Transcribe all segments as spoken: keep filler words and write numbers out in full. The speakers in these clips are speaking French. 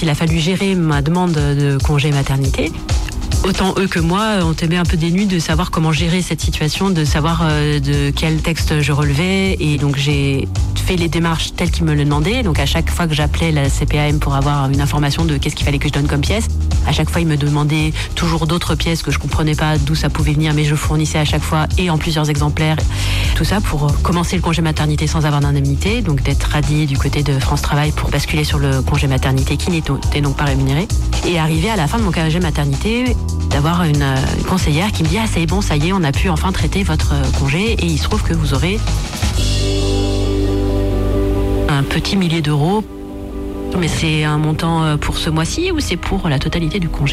il a fallu gérer ma demande de congé maternité, autant eux que moi, on tombait un peu dénus de savoir comment gérer cette situation, de savoir euh, de quel texte je relevais. Et donc j'ai fait les démarches telles qu'ils me le demandaient. Donc à chaque fois que j'appelais la C P A M pour avoir une information de qu'est-ce qu'il fallait que je donne comme pièce, à chaque fois ils me demandaient toujours d'autres pièces que je comprenais pas d'où ça pouvait venir, mais je fournissais à chaque fois et en plusieurs exemplaires. Tout ça pour commencer le congé maternité sans avoir d'indemnité, donc d'être radié du côté de France Travail pour basculer sur le congé maternité qui n'était donc pas rémunéré. Et arriver à la fin de mon congé maternité, d'avoir une, une conseillère qui me dit « Ah, c'est bon, ça y est, on a pu enfin traiter votre congé et il se trouve que vous aurez un petit millier d'euros. » Mais c'est un montant pour ce mois-ci ou c'est pour la totalité du congé ?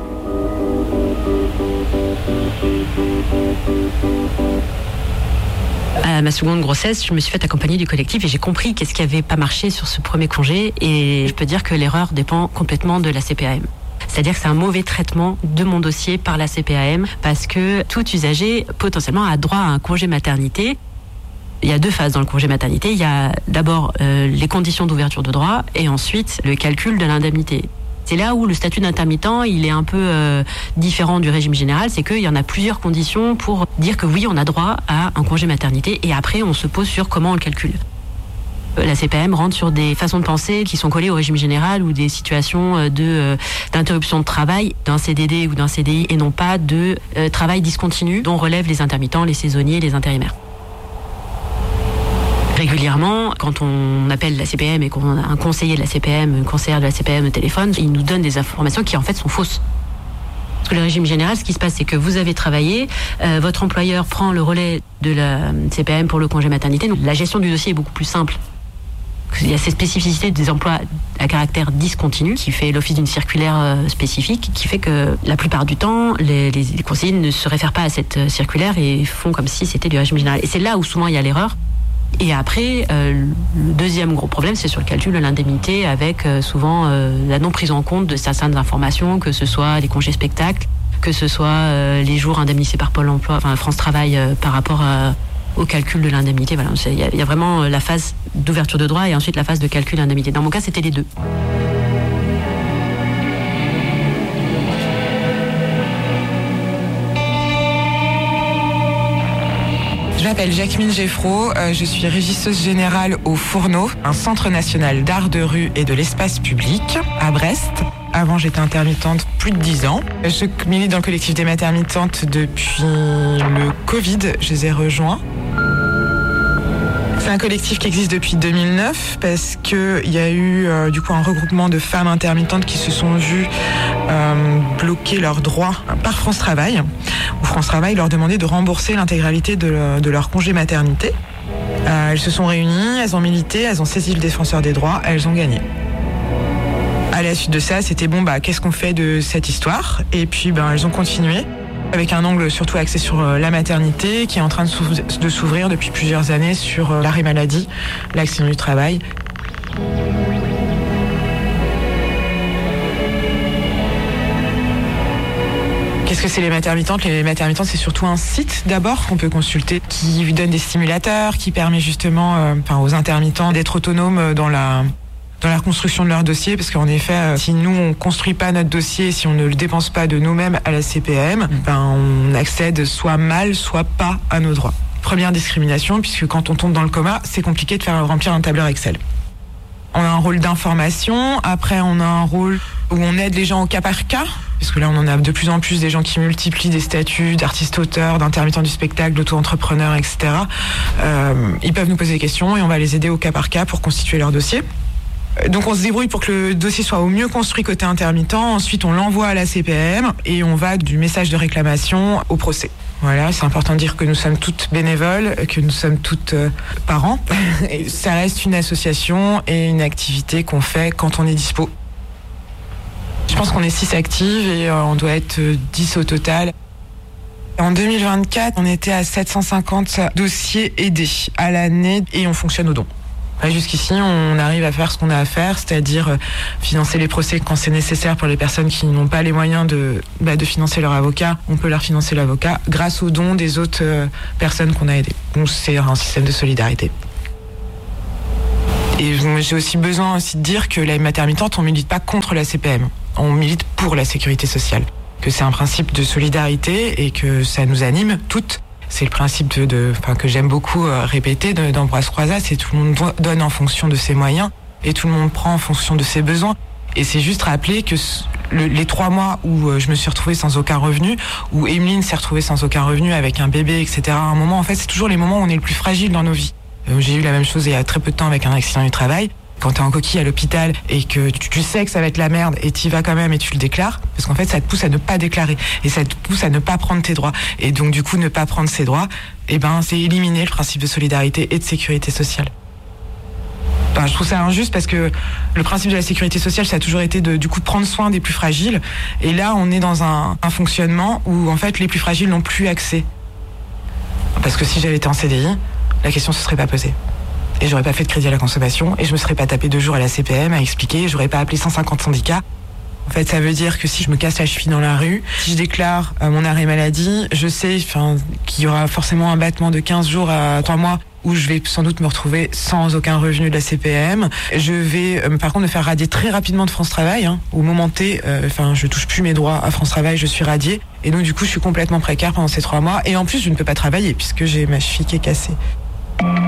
À ma seconde grossesse, je me suis fait accompagner du collectif et j'ai compris qu'est-ce qui avait pas marché sur ce premier congé. Et je peux dire que l'erreur dépend complètement de la C P A M. C'est-à-dire que c'est un mauvais traitement de mon dossier par la C P A M parce que tout usager potentiellement a droit à un congé maternité. Il y a deux phases dans le congé maternité. Il y a d'abord euh, les conditions d'ouverture de droit et ensuite le calcul de l'indemnité. C'est là où le statut d'intermittent, il est un peu euh, différent du régime général, c'est qu'il y en a plusieurs conditions pour dire que oui, on a droit à un congé maternité et après on se pose sur comment on le calcule. La C P A M rentre sur des façons de penser qui sont collées au régime général ou des situations de, euh, d'interruption de travail d'un C D D ou d'un C D I et non pas de euh, travail discontinu dont relèvent les intermittents, les saisonniers, les intérimaires. Régulièrement, quand on appelle la C P A M et qu'on a un conseiller de la C P A M, une conseillère de la C P A M au téléphone, il nous donne des informations qui en fait sont fausses. Parce que le régime général, ce qui se passe, c'est que vous avez travaillé, euh, votre employeur prend le relais de la C P A M pour le congé maternité. Donc la gestion du dossier est beaucoup plus simple. Il y a ces spécificités des emplois à caractère discontinu qui fait l'office d'une circulaire euh, spécifique qui fait que la plupart du temps, les, les, les conseillers ne se réfèrent pas à cette circulaire et font comme si c'était du régime général. Et c'est là où souvent il y a l'erreur. Et après, euh, le deuxième gros problème, c'est sur le calcul de l'indemnité avec euh, souvent euh, la non prise en compte de certaines informations, que ce soit les congés spectacles, que ce soit euh, les jours indemnisés par Pôle emploi, enfin France Travail euh, par rapport à, au calcul de l'indemnité. Voilà, il y, y a vraiment la phase d'ouverture de droit et ensuite la phase de calcul de l'indemnité. Dans mon cas, c'était les deux. Je m'appelle Jacqueline Geffreau, euh, je suis régisseuse générale au Fourneau, un centre national d'art de rue et de l'espace public à Brest. Avant, j'étais intermittente plus de dix ans. Je milite dans le collectif des intermittentes depuis le Covid, je les ai rejoints. C'est un collectif qui existe depuis deux mille neuf parce qu'il y a eu euh, du coup un regroupement de femmes intermittentes qui se sont vues euh, bloquer leurs droits par France Travail, où France Travail leur demandait de rembourser l'intégralité de, le, de leur congé maternité. Euh, elles se sont réunies, elles ont milité, elles ont saisi le défenseur des droits, elles ont gagné. À la suite de ça, c'était bon, bah qu'est-ce qu'on fait de cette histoire ? Et puis ben elles ont continué, avec un angle surtout axé sur la maternité, qui est en train de s'ouvrir depuis plusieurs années sur l'arrêt maladie, l'accident du travail. Qu'est-ce que c'est les maternitantes ? Les maternitantes, c'est surtout un site d'abord qu'on peut consulter, qui donne des stimulateurs, qui permet justement euh, enfin, aux intermittents d'être autonomes dans la... dans la construction de leur dossier, parce qu'en effet, euh, si nous, on construit pas notre dossier, si on ne le dépense pas de nous-mêmes à la C P A M, ben, on accède soit mal, soit pas à nos droits. Première discrimination, puisque quand on tombe dans le coma, c'est compliqué de faire remplir un tableur Excel. On a un rôle d'information, après on a un rôle où on aide les gens au cas par cas, parce que là on en a de plus en plus des gens qui multiplient des statuts d'artistes-auteurs, d'intermittents du spectacle, d'auto-entrepreneurs, et cetera. Euh, ils peuvent nous poser des questions et on va les aider au cas par cas pour constituer leur dossier. Donc on se débrouille pour que le dossier soit au mieux construit côté intermittent. Ensuite, on l'envoie à la C P A M et on va du message de réclamation au procès. Voilà, c'est important de dire que nous sommes toutes bénévoles, que nous sommes toutes euh, parents. Et ça reste une association et une activité qu'on fait quand on est dispo. Je pense qu'on est six actives et euh, on doit être dix au total. En deux mille vingt-quatre, on était à sept cent cinquante dossiers aidés à l'année et on fonctionne au don. Jusqu'ici, on arrive à faire ce qu'on a à faire, c'est-à-dire financer les procès quand c'est nécessaire pour les personnes qui n'ont pas les moyens de, bah, de financer leur avocat. On peut leur financer l'avocat grâce aux dons des autres euh, personnes qu'on a aidées. Donc c'est un système de solidarité. Et j'ai aussi besoin aussi de dire que la maternité, on milite pas contre la C P M. On milite pour la sécurité sociale. Que c'est un principe de solidarité et que ça nous anime toutes. C'est le principe de, de enfin, que j'aime beaucoup euh, répéter de, d'Ambroise Croizat, c'est tout le monde donne en fonction de ses moyens et tout le monde prend en fonction de ses besoins. Et c'est juste rappeler que le, les trois mois où euh, je me suis retrouvée sans aucun revenu, où Emeline s'est retrouvée sans aucun revenu avec un bébé, et cetera. À un moment, en fait, c'est toujours les moments où on est le plus fragile dans nos vies. Euh, j'ai eu la même chose il y a très peu de temps avec un accident du travail. Quand t'es en coquille à l'hôpital et que tu, tu sais que ça va être la merde et t'y vas quand même et tu le déclares, parce qu'en fait ça te pousse à ne pas déclarer et ça te pousse à ne pas prendre tes droits. Et donc du coup ne pas prendre ses droits, eh ben c'est éliminer le principe de solidarité et de sécurité sociale. Enfin, je trouve ça injuste parce que le principe de la sécurité sociale, ça a toujours été de du coup prendre soin des plus fragiles. Et là on est dans un, un fonctionnement où en fait les plus fragiles n'ont plus accès. Parce que si j'avais été en C D I, la question ne se serait pas posée. Et j'aurais pas fait de crédit à la consommation et je me serais pas tapé deux jours à la C P M à expliquer, j'aurais pas appelé cent cinquante syndicats. En fait, ça veut dire que si je me casse la cheville dans la rue, si je déclare euh, mon arrêt maladie, je sais enfin, qu'il y aura forcément un battement de quinze jours à trois mois où je vais sans doute me retrouver sans aucun revenu de la C P M. Je vais euh, par contre me faire radier très rapidement de France Travail. Hein, au moment T, enfin, euh, je touche plus mes droits à France Travail, je suis radiée. Et donc du coup, je suis complètement précaire pendant ces trois mois. Et en plus, je ne peux pas travailler puisque j'ai ma cheville qui est cassée.